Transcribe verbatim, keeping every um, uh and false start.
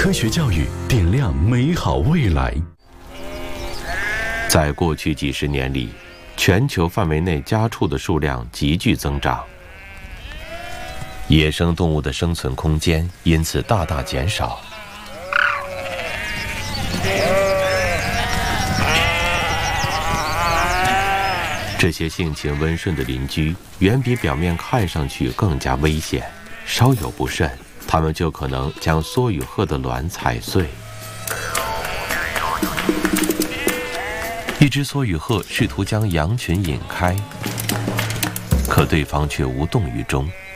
科学教育点亮美好未来。 在过去几十年里，全球范围内家畜的数量急剧增长，野生动物的生存空间因此大大减少。这些性情温顺的邻居，远比表面看上去更加危险。稍有不慎，它们就可能将梭羽鹤的卵踩碎。一只梭羽鹤试图将羊群引开，可对方却无动于衷。